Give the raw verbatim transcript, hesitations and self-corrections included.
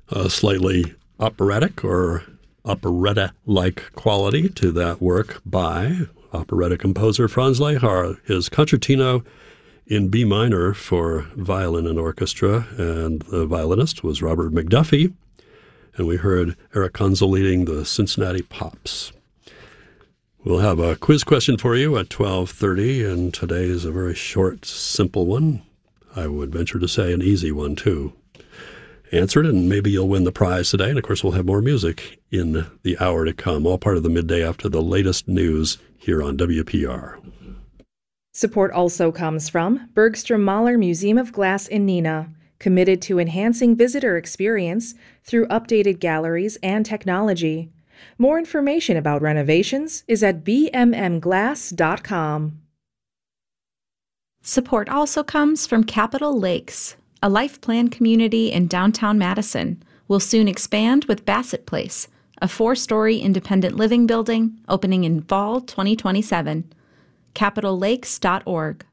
a slightly operatic or operetta-like quality to that work by operetta composer Franz Lehár. His Concertino in B minor for violin and orchestra, and the violinist was Robert McDuffie, and we heard Eric Kunzel leading the Cincinnati Pops. We'll have a quiz question for you at twelve thirty, and today is a very short, simple one. I would venture to say an easy one, too. Answer it, and maybe you'll win the prize today. And, of course, we'll have more music in the hour to come, all part of the midday after the latest news here on W P R. Support also comes from Bergstrom Mahler Museum of Glass in Neenah, committed to enhancing visitor experience through updated galleries and technology. More information about renovations is at b m m glass dot com. Support also comes from Capitol Lakes, a life plan community in downtown Madison. Will soon expand with Bassett Place, a four-story independent living building opening in fall twenty twenty-seven. capitol lakes dot org.